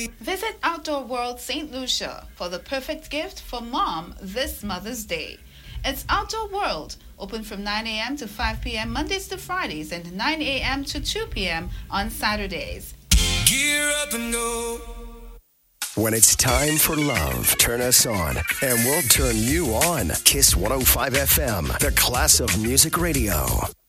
Visit Outdoor World St. Lucia for the perfect gift for mom this Mother's Day. It's Outdoor World, open from 9 a.m. to 5 p.m. Mondays to Fridays and 9 a.m. to 2 p.m. on Saturdays. Gear up and go. When it's time for love, turn us on, and we'll turn you on. Kiss 105 FM, the class of music radio.